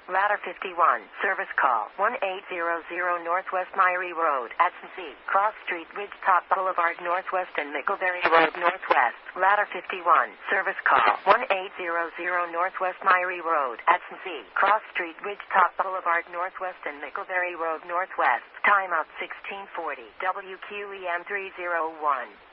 Ladder 51, service call 1800 Northwest Myrie Road, Atchison, Cross Street, Ridgetop Boulevard Northwest and Micklebury Road Northwest. Ladder 51, service call 1800 Northwest Myrie Road, Atchison, Cross Street, Ridgetop Boulevard Northwest and Micklebury Road Northwest. Timeout 1640, WQEM 301.